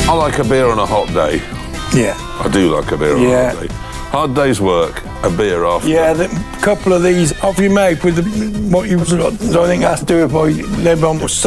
I like a beer on a hot day. Yeah. I do like a beer on a hot day. Hard day's work, a beer after. Yeah, a couple of these off you make with what you. I think that's do it by Lebron was